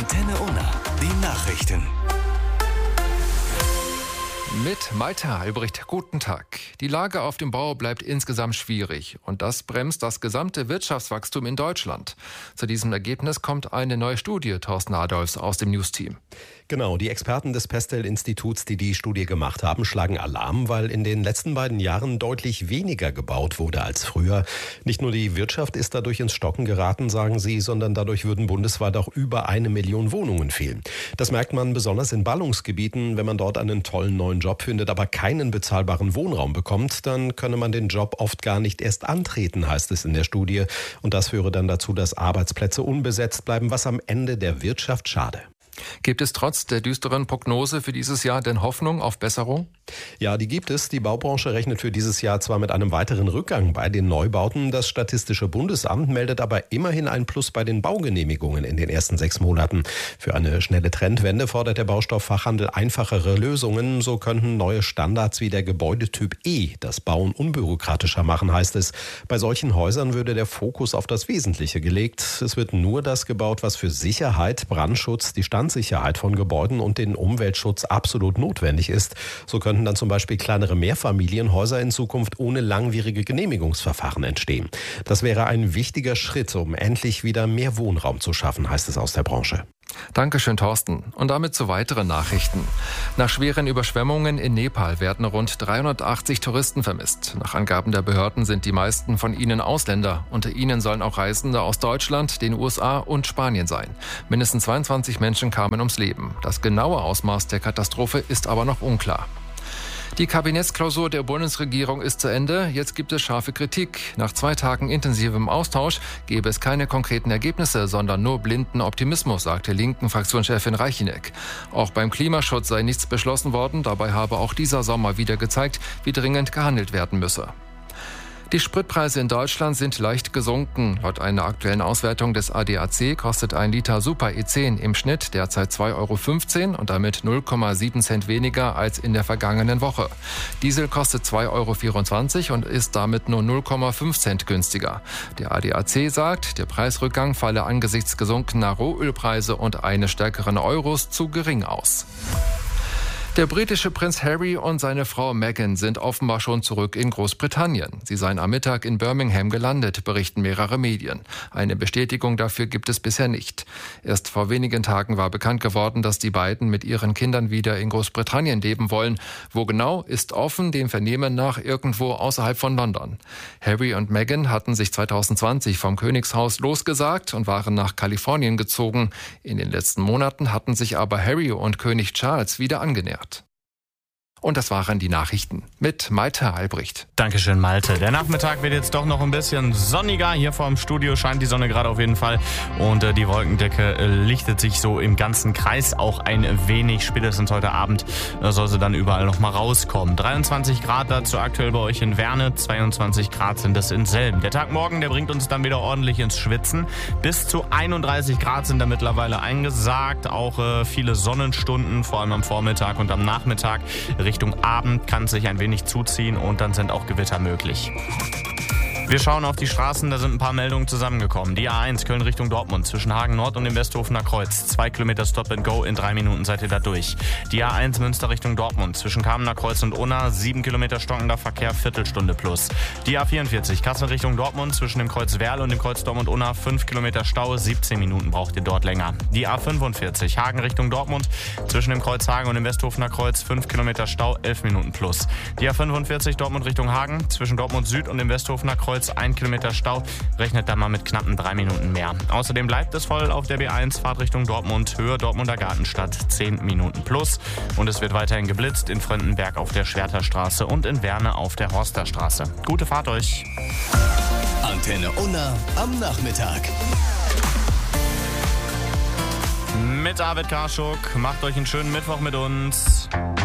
Antenne Unna, die Nachrichten. Mit Malte Albrecht, guten Tag. Die Lage auf dem Bau bleibt insgesamt schwierig und das bremst das gesamte Wirtschaftswachstum in Deutschland. Zu diesem Ergebnis kommt eine neue Studie, Thorsten Adolfs aus dem News-Team. Genau, die Experten des Pestel-Instituts, die die Studie gemacht haben, schlagen Alarm, weil in den letzten beiden Jahren deutlich weniger gebaut wurde als früher. Nicht nur die Wirtschaft ist dadurch ins Stocken geraten, sagen sie, sondern dadurch würden bundesweit auch über 1 Million Wohnungen fehlen. Das merkt man besonders in Ballungsgebieten. Wenn man dort einen tollen neuen Job findet, aber keinen bezahlbaren Wohnraum bekommt, dann könne man den Job oft gar nicht erst antreten, heißt es in der Studie. Und das führe dann dazu, dass Arbeitsplätze unbesetzt bleiben, was am Ende der Wirtschaft schade. Gibt es trotz der düsteren Prognose für dieses Jahr denn Hoffnung auf Besserung? Ja, die gibt es. Die Baubranche rechnet für dieses Jahr zwar mit einem weiteren Rückgang bei den Neubauten. Das Statistische Bundesamt meldet aber immerhin ein Plus bei den Baugenehmigungen in den ersten 6 Monaten. Für eine schnelle Trendwende fordert der Baustofffachhandel einfachere Lösungen. So könnten neue Standards wie der Gebäudetyp E das Bauen unbürokratischer machen, heißt es. Bei solchen Häusern würde der Fokus auf das Wesentliche gelegt. Es wird nur das gebaut, was für Sicherheit, Brandschutz, die Standsicherheit von Gebäuden und den Umweltschutz absolut notwendig ist. So könnten dann zum Beispiel kleinere Mehrfamilienhäuser in Zukunft ohne langwierige Genehmigungsverfahren entstehen. Das wäre ein wichtiger Schritt, um endlich wieder mehr Wohnraum zu schaffen, heißt es aus der Branche. Dankeschön, Thorsten. Und damit zu weiteren Nachrichten. Nach schweren Überschwemmungen in Nepal werden rund 380 Touristen vermisst. Nach Angaben der Behörden sind die meisten von ihnen Ausländer. Unter ihnen sollen auch Reisende aus Deutschland, den USA und Spanien sein. Mindestens 22 Menschen kamen ums Leben. Das genaue Ausmaß der Katastrophe ist aber noch unklar. Die Kabinettsklausur der Bundesregierung ist zu Ende. Jetzt gibt es scharfe Kritik. Nach 2 Tagen intensivem Austausch gäbe es keine konkreten Ergebnisse, sondern nur blinden Optimismus, sagte linken Fraktionschefin Reicheneck. Auch beim Klimaschutz sei nichts beschlossen worden. Dabei habe auch dieser Sommer wieder gezeigt, wie dringend gehandelt werden müsse. Die Spritpreise in Deutschland sind leicht gesunken. Laut einer aktuellen Auswertung des ADAC kostet ein Liter Super E10 im Schnitt derzeit 2,15 € und damit 0,7 Cent weniger als in der vergangenen Woche. Diesel kostet 2,24 € und ist damit nur 0,5 Cent günstiger. Der ADAC sagt, der Preisrückgang falle angesichts gesunkener Rohölpreise und eines stärkeren Euros zu gering aus. Der britische Prinz Harry und seine Frau Meghan sind offenbar schon zurück in Großbritannien. Sie seien am Mittag in Birmingham gelandet, berichten mehrere Medien. Eine Bestätigung dafür gibt es bisher nicht. Erst vor wenigen Tagen war bekannt geworden, dass die beiden mit ihren Kindern wieder in Großbritannien leben wollen. Wo genau, ist offen, dem Vernehmen nach irgendwo außerhalb von London. Harry und Meghan hatten sich 2020 vom Königshaus losgesagt und waren nach Kalifornien gezogen. In den letzten Monaten hatten sich aber Harry und König Charles wieder angenähert. Und das waren die Nachrichten mit Malte Albrecht. Dankeschön, Malte. Der Nachmittag wird jetzt doch noch ein bisschen sonniger. Hier vor dem Studio scheint die Sonne gerade auf jeden Fall. Und die Wolkendecke lichtet sich so im ganzen Kreis auch ein wenig. Spätestens heute Abend soll sie dann überall noch mal rauskommen. 23 Grad dazu aktuell bei euch in Werne. 22 Grad sind es in Selben. Der Tag morgen, der bringt uns dann wieder ordentlich ins Schwitzen. Bis zu 31 Grad sind da mittlerweile eingesagt. Auch viele Sonnenstunden, vor allem am Vormittag und am Nachmittag. Richtung Abend kann es sich ein wenig zuziehen und dann sind auch Gewitter möglich. Wir schauen auf die Straßen, da sind ein paar Meldungen zusammengekommen. Die A1 Köln Richtung Dortmund zwischen Hagen Nord und dem Westhofener Kreuz. 2 Kilometer Stop and Go, in 3 Minuten seid ihr da durch. Die A1 Münster Richtung Dortmund zwischen Kamener Kreuz und Unna. 7 Kilometer stockender Verkehr, Viertelstunde plus. Die A44 Kassel Richtung Dortmund zwischen dem Kreuz Werl und dem Kreuz Dortmund-Unna. 5 Kilometer Stau, 17 Minuten braucht ihr dort länger. Die A45 Hagen Richtung Dortmund zwischen dem Kreuz Hagen und dem Westhofener Kreuz. 5 Kilometer Stau, 11 Minuten plus. Die A45 Dortmund Richtung Hagen zwischen Dortmund Süd und dem Westhofener Kreuz. 1 Kilometer Stau, rechnet da mal mit knappen 3 Minuten mehr. Außerdem bleibt es voll auf der B1 Fahrtrichtung Dortmund, Höhe Dortmunder Gartenstadt, 10 Minuten plus. Und es wird weiterhin geblitzt in Fröndenberg auf der Schwerterstraße und in Werne auf der Horsterstraße. Gute Fahrt euch! Antenne Unna am Nachmittag. Mit Arvid Karschuk, macht euch einen schönen Mittwoch mit uns.